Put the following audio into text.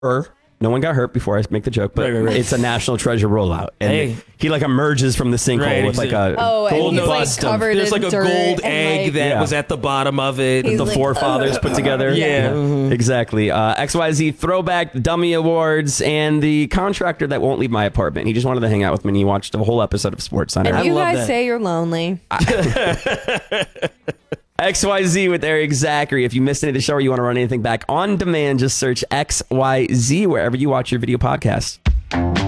No one got hurt before I make the joke, but Right. it's a National Treasure rollout. And he like emerges from the sinkhole with like a gold bust. There's like a gold egg that was at the bottom of it. The forefathers put together. Yeah. Exactly. XYZ Throwback Dummy Awards and the contractor that won't leave my apartment. He just wanted to hang out with me and he watched the whole episode of SportsCenter. And you guys say you're lonely. XYZ with Eric Zachary. If you missed any of the show or you want to run anything back on demand, just search XYZ wherever you watch your video podcast.